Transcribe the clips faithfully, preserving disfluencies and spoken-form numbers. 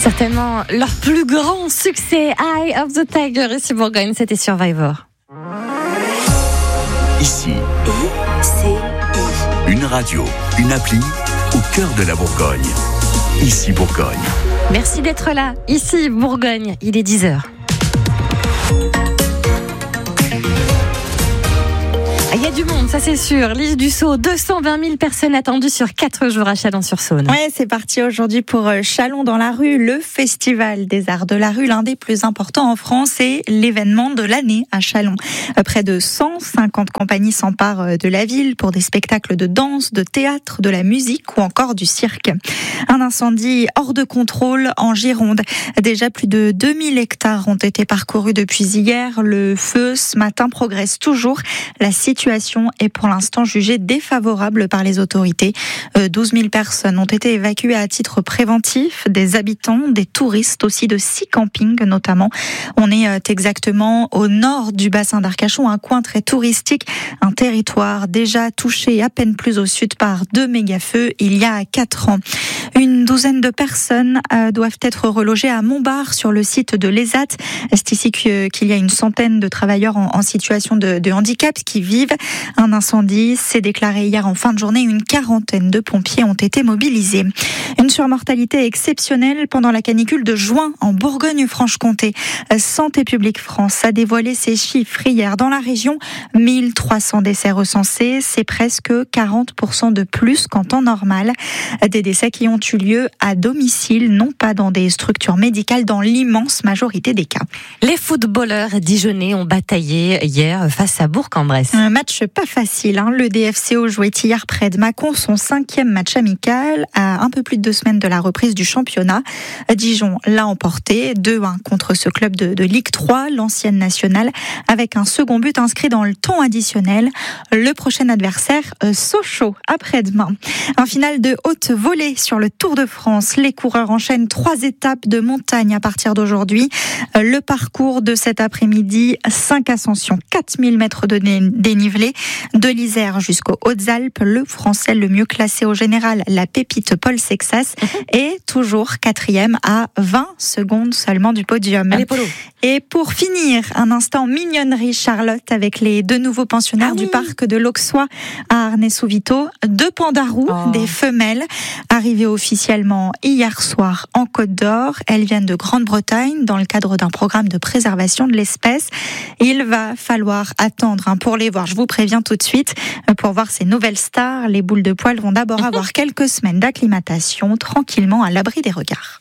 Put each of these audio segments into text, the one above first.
Certainement leur plus grand succès, Eye of the Tiger, ici Bourgogne, c'était Survivor. Ici, I C I. une radio, une appli au cœur de la Bourgogne. Ici Bourgogne. Merci d'être là, ici Bourgogne, il est dix heures. Il y a du monde, ça c'est sûr. L'île du Sceau, deux cent vingt mille personnes attendues sur quatre jours à Chalon-sur-Saône. Ouais, c'est parti aujourd'hui pour Chalon dans la rue, le festival des arts de la rue, l'un des plus importants en France et l'événement de l'année à Chalon. Près de cent cinquante compagnies s'emparent de la ville pour des spectacles de danse, de théâtre, de la musique ou encore du cirque. Un incendie hors de contrôle en Gironde. Déjà plus de deux mille hectares ont été parcourus depuis hier. Le feu ce matin progresse toujours. La situation La situation est pour l'instant jugée défavorable par les autorités. douze mille personnes ont été évacuées à titre préventif, des habitants, des touristes, aussi de six campings notamment. On est exactement au nord du bassin d'Arcachon, un coin très touristique, un territoire déjà touché à peine plus au sud par deux méga-feux il y a quatre ans. Une douzaine de personnes doivent être relogées à Montbard sur le site de l'E S A T. C'est ici qu'il y a une centaine de travailleurs en situation de, de handicap qui vivent. Un incendie s'est déclaré hier en fin de journée. Une quarantaine de pompiers ont été mobilisés. Une surmortalité exceptionnelle pendant la canicule de juin en Bourgogne-Franche-Comté. Santé publique France a dévoilé ses chiffres hier dans la région. mille trois cents décès recensés, c'est presque quarante pour cent de plus qu'en temps normal. Des décès qui ont eu lieu à domicile, non pas dans des structures médicales, dans l'immense majorité des cas. Les footballeurs dijonnais ont bataillé hier face à Bourg-en-Bresse. Un match pas facile. Hein. Le D F C O jouait hier près de Mâcon son cinquième match amical à un peu plus de deux semaines de la reprise du championnat. Dijon l'a emporté deux un contre ce club de, de Ligue trois, l'ancienne nationale, avec un second but inscrit dans le temps additionnel. Le prochain adversaire, Sochaux, après-demain. Un final de haute volée sur le Tour de France. Les coureurs enchaînent trois étapes de montagne à partir d'aujourd'hui. Le parcours de cet après-midi, cinq ascensions, quatre mille mètres de dénivelé, de l'Isère jusqu'aux Hautes-Alpes. Le Français le mieux classé au général, la pépite Paul Sexas, est toujours quatrième à vingt secondes seulement du podium. Allez, Polo. Et pour finir, un instant mignonnerie, Charlotte, avec les deux nouveaux pensionnaires ah oui. du parc de l'Auxois à Arnay-sous-Vito. Deux pandas roux, oh. des femelles, arrivées officiellement hier soir en Côte d'Or. Elles viennent de Grande-Bretagne dans le cadre d'un programme de préservation de l'espèce. Il va falloir attendre hein, pour les voir. Je vous préviens tout de suite, pour voir ces nouvelles stars, les boules de poil vont d'abord avoir quelques semaines d'acclimatation, tranquillement à l'abri des regards.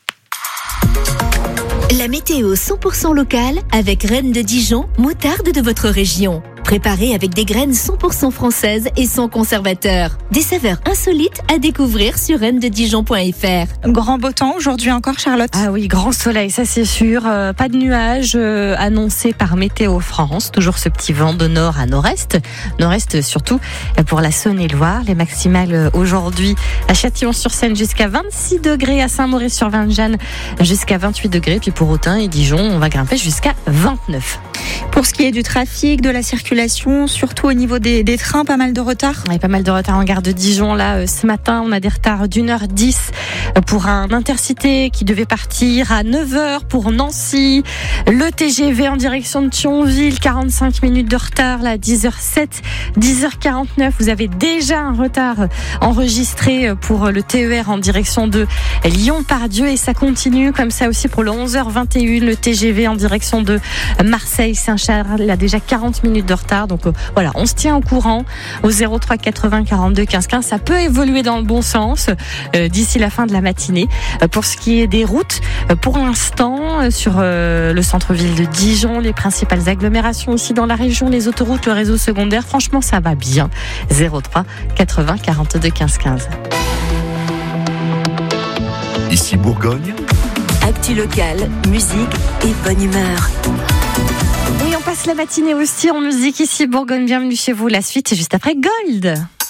La météo cent pour cent locale avec Reine de Dijon, moutarde de votre région. Préparée avec des graines cent pour cent françaises et sans conservateur. Des saveurs insolites à découvrir sur reine de dijon point f r. Grand beau temps aujourd'hui encore, Charlotte. Ah oui, grand soleil, ça c'est sûr. Euh, pas de nuages euh, annoncés par Météo France. Toujours ce petit vent de nord à nord-est. Nord-est surtout pour la Saône-et-Loire. Les maximales aujourd'hui à Châtillon-sur-Seine jusqu'à vingt-six degrés, à Saint-Maurice-sur-Vannejeanne jusqu'à vingt-huit degrés. Puis pour Autun et Dijon, on va grimper jusqu'à vingt-neuf. Pour ce qui est du trafic, de la circulation, surtout au niveau des, des trains, pas mal de retard. Oui, pas mal de retard en gare de Dijon. Là, euh, ce matin, on a des retards d'une heure dix pour un intercité qui devait partir à neuf heures pour Nancy. Le T G V en direction de Thionville, quarante-cinq minutes de retard, là, à dix heures sept, dix heures quarante-neuf. Vous avez déjà un retard enregistré pour le T E R en direction de Lyon-Pardieu et ça continue comme ça aussi pour le onze heures vingt et un. Le T G V en direction de Marseille-Saint-Charles, il a déjà quarante minutes de retard. Donc euh, voilà, on se tient au courant au zéro trois quatre-vingts quarante-deux quinze quinze. Ça peut évoluer dans le bon sens euh, d'ici la fin de la matinée. Euh, pour ce qui est des routes, euh, pour l'instant, euh, sur euh, le centre-ville de Dijon, les principales agglomérations aussi dans la région, les autoroutes, le réseau secondaire, franchement, ça va bien. zéro trois quatre-vingts quarante-deux quinze quinze. Ici Bourgogne. Actu locale, musique et bonne humeur. Et on passe la matinée aussi en musique ici Bourgogne. Bienvenue chez vous. La suite, c'est juste après Gold.